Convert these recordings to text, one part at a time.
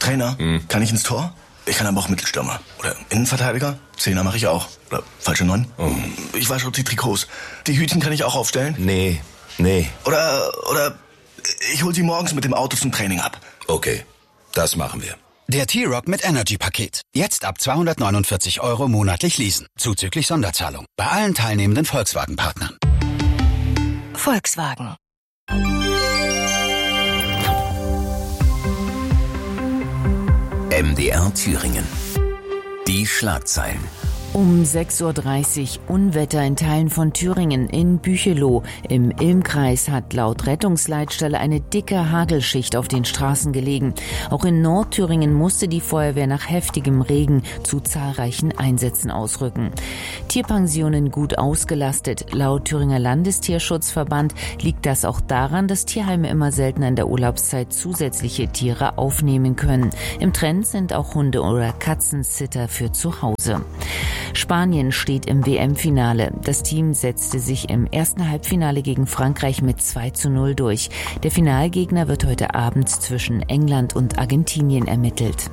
Trainer. Kann ich ins Tor? Ich kann aber auch Mittelstürmer. Oder Innenverteidiger. Zehner mache ich auch. Oder falsche 9. Ich wasche auch die Trikots. Die Hütchen kann ich auch aufstellen. Nee. Oder ich hol sie morgens mit dem Auto zum Training ab. Okay, das machen wir. Der T-Roc mit Energy-Paket. Jetzt ab 249 € monatlich leasen. Zuzüglich Sonderzahlung. Bei allen teilnehmenden Volkswagen-Partnern. Volkswagen. MDR Thüringen. Die Schlagzeilen. Um 6:30 Uhr Unwetter in Teilen von Thüringen. In Bücheloh im Ilmkreis hat laut Rettungsleitstelle eine dicke Hagelschicht auf den Straßen gelegen. Auch in Nordthüringen musste die Feuerwehr nach heftigem Regen zu zahlreichen Einsätzen ausrücken. Tierpensionen gut ausgelastet. Laut Thüringer Landestierschutzverband liegt das auch daran, dass Tierheime immer seltener in der Urlaubszeit zusätzliche Tiere aufnehmen können. Im Trend sind auch Hunde- oder Katzensitter für zu Hause. Spanien steht im WM-Finale. Das Team setzte sich im ersten Halbfinale gegen Frankreich mit 2:0 durch. Der Finalgegner wird heute Abend zwischen England und Argentinien ermittelt.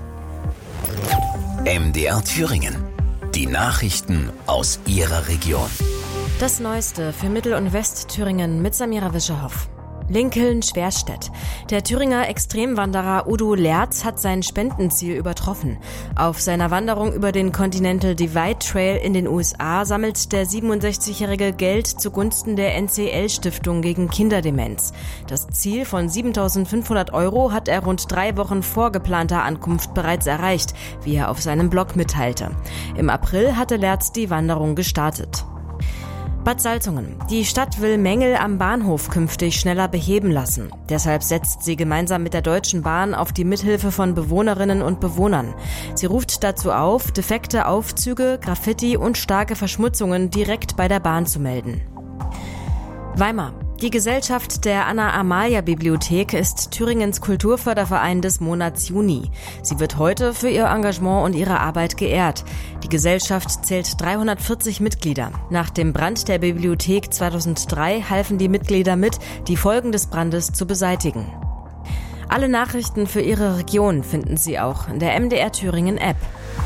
MDR Thüringen. Die Nachrichten aus Ihrer Region. Das Neueste für Mittel- und Westthüringen mit Samira Wischerhoff. Lincoln-Schwerstedt. Der Thüringer Extremwanderer Udo Lerz hat sein Spendenziel übertroffen. Auf seiner Wanderung über den Continental Divide Trail in den USA sammelt der 67-Jährige Geld zugunsten der NCL-Stiftung gegen Kinderdemenz. Das Ziel von 7.500 € hat er rund 3 Wochen vor geplanter Ankunft bereits erreicht, wie er auf seinem Blog mitteilte. Im April hatte Lerz die Wanderung gestartet. Bad Salzungen. Die Stadt will Mängel am Bahnhof künftig schneller beheben lassen. Deshalb setzt sie gemeinsam mit der Deutschen Bahn auf die Mithilfe von Bewohnerinnen und Bewohnern. Sie ruft dazu auf, defekte Aufzüge, Graffiti und starke Verschmutzungen direkt bei der Bahn zu melden. Weimar. Die Gesellschaft der Anna-Amalia-Bibliothek ist Thüringens Kulturförderverein des Monats Juni. Sie wird heute für ihr Engagement und ihre Arbeit geehrt. Die Gesellschaft zählt 340 Mitglieder. Nach dem Brand der Bibliothek 2003 halfen die Mitglieder mit, die Folgen des Brandes zu beseitigen. Alle Nachrichten für Ihre Region finden Sie auch in der MDR Thüringen App.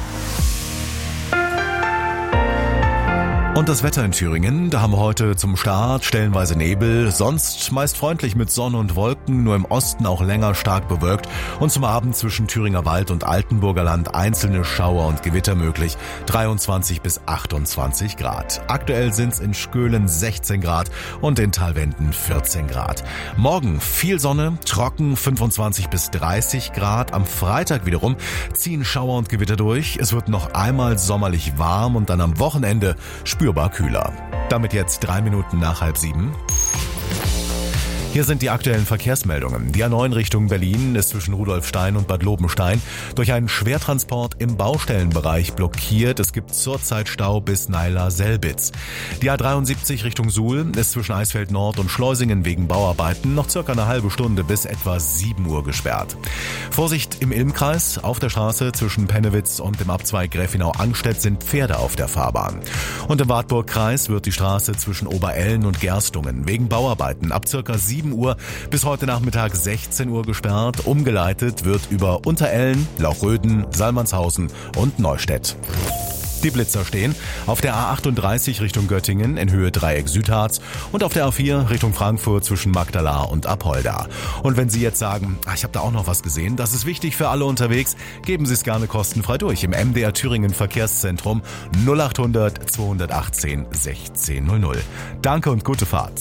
Und das Wetter in Thüringen, da haben wir heute zum Start stellenweise Nebel, sonst meist freundlich mit Sonne und Wolken, nur im Osten auch länger stark bewölkt und zum Abend zwischen Thüringer Wald und Altenburger Land einzelne Schauer und Gewitter möglich, 23 bis 28 Grad. Aktuell sind's in Schkölen 16 Grad und in Talwenden 14 Grad. Morgen viel Sonne, trocken 25 bis 30 Grad. Am Freitag wiederum ziehen Schauer und Gewitter durch. Es wird noch einmal sommerlich warm und dann am Wochenende spürbar kühler. Damit jetzt 3 Minuten nach 6:30. Hier sind die aktuellen Verkehrsmeldungen. Die A9 Richtung Berlin ist zwischen Rudolfstein und Bad Lobenstein durch einen Schwertransport im Baustellenbereich blockiert. Es gibt zurzeit Stau bis Naila-Selbitz. Die A73 Richtung Suhl ist zwischen Eisfeld Nord und Schleusingen wegen Bauarbeiten noch circa eine halbe Stunde bis etwa 7 Uhr gesperrt. Vorsicht im Ilmkreis. Auf der Straße zwischen Pennewitz und dem Abzweig Gräfenau-Angstedt sind Pferde auf der Fahrbahn. Und im Wartburgkreis wird die Straße zwischen Oberellen und Gerstungen wegen Bauarbeiten ab circa 7 Uhr bis heute Nachmittag 16 Uhr gesperrt. Umgeleitet wird über Unterellen, Lauchröden, Salmannshausen und Neustädt. Die Blitzer stehen auf der A38 Richtung Göttingen in Höhe Dreieck Südharz und auf der A4 Richtung Frankfurt zwischen Magdala und Apolda. Und wenn Sie jetzt sagen, ich habe da auch noch was gesehen, das ist wichtig für alle unterwegs, geben Sie es gerne kostenfrei durch im MDR Thüringen Verkehrszentrum 0800 218 1600. Danke und gute Fahrt.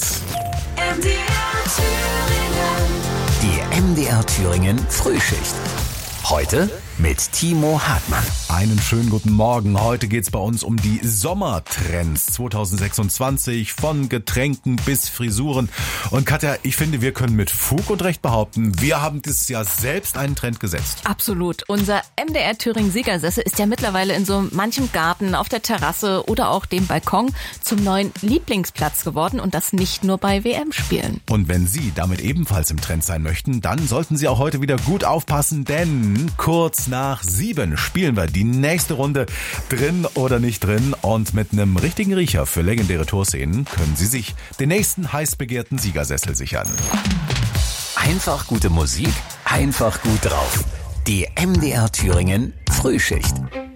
Die MDR Thüringen Frühschicht. Heute mit Timo Hartmann. Einen schönen guten Morgen. Heute geht's bei uns um die Sommertrends 2026, von Getränken bis Frisuren. Und Katja, ich finde, wir können mit Fug und Recht behaupten, wir haben dieses Jahr selbst einen Trend gesetzt. Absolut. Unser MDR Thüringen Siegersessel ist ja mittlerweile in so manchem Garten, auf der Terrasse oder auch dem Balkon zum neuen Lieblingsplatz geworden und das nicht nur bei WM-Spielen. Und wenn Sie damit ebenfalls im Trend sein möchten, dann sollten Sie auch heute wieder gut aufpassen, denn kurz nach 7 spielen wir die nächste Runde drin oder nicht drin und mit einem richtigen Riecher für legendäre Torszenen können Sie sich den nächsten heiß begehrten Siegersessel sichern. Einfach gute Musik, einfach gut drauf. Die MDR Thüringen Frühschicht.